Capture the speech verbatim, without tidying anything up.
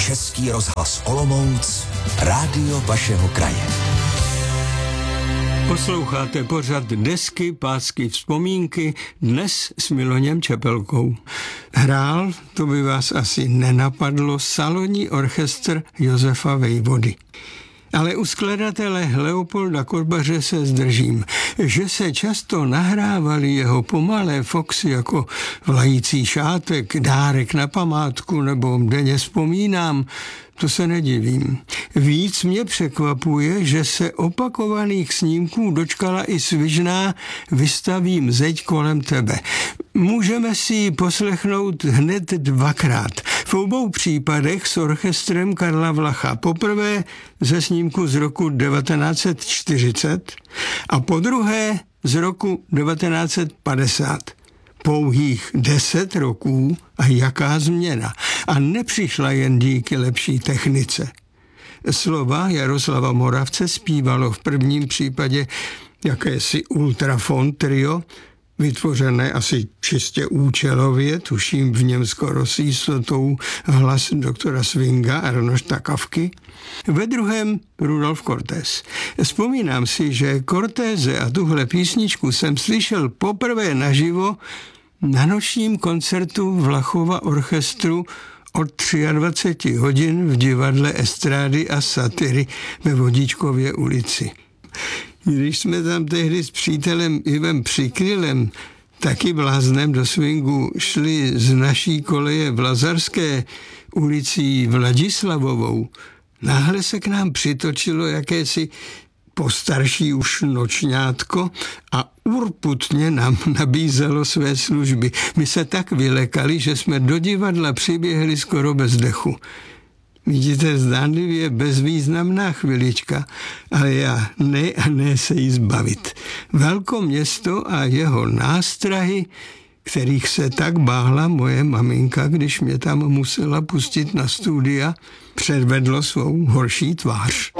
Český rozhlas Olomouc, rádio vašeho kraje. Posloucháte pořad Desky, pásky, vzpomínky, dnes s Miloněm Čepelkou. Hrál, to by vás asi nenapadlo, salonní orchestr Josefa Vejvody. Ale u skladatele Leopolda Korbaře se zdržím. Že se často nahrávaly jeho pomalé foxy jako Vlající šátek, Dárek na památku nebo Denně vzpomínám, to se nedivím. Víc mě překvapuje, že se opakovaných snímků dočkala i svižná Vystavím zeď kolem tebe. Můžeme si ji poslechnout hned dvakrát. V obou případech s orchestrem Karla Vlacha. Poprvé ze snímku z roku devatenáct set čtyřicet a podruhé z roku devatenáct set padesát. Pouhých deset roků a jaká změna. A nepřišla jen díky lepší technice. Slova Jaroslava Moravce zpívalo v prvním případě jakési ultrafon trio, vytvořené asi čistě účelově, tuším v něm skoro s jistotou hlas doktora Swinga Arnošta Kafky. Ve druhém Rudolf Cortés. Vzpomínám si, že Cortéze a tuhle písničku jsem slyšel poprvé naživo na nočním koncertu Vlachova orchestru od dvacet tři hodin v divadle Estrády a Satyry ve Vodičkově ulici. Když jsme tam tehdy s přítelem Ivem Přikrylem, taky bláznem do swingu, šli z naší koleje v Lazarské ulicí Vladislavovou, náhle se k nám přitočilo jakési postarší už nočňátko a urputně nám nabízelo své služby. My se tak vylekali, že jsme do divadla přiběhli skoro bez dechu. Vidíte, zdánlivě bezvýznamná chvilička, ale já ne a ne se jí zbavit. Velkoměsto a jeho nástrahy, kterých se tak bála moje maminka, když mě tam musela pustit na studia, předvedlo svou horší tvář.